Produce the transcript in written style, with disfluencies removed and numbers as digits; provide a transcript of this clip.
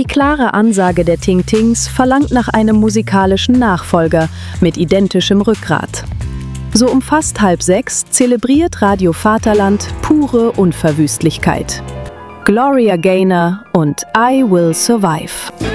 klare Ansage der Ting Tings verlangt nach einem musikalischen Nachfolger mit identischem Rückgrat. So um fast 5:30 zelebriert Radio Vaterland pure Unverwüstlichkeit. Gloria Gaynor und I Will Survive.